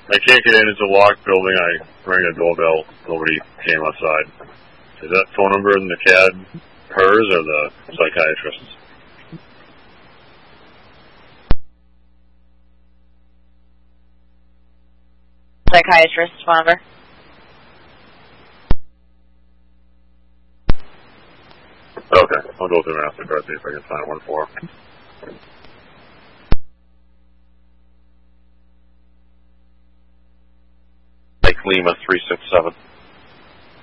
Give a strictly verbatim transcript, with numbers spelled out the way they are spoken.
I can't get in. It's a locked building. I rang a doorbell. Nobody came outside. Is that phone number in the C A D hers or the psychiatrist's? Psychiatrist's phone number. Okay, I'll go through MasterCard, see if I can find one for her. Lake Lima three six seven.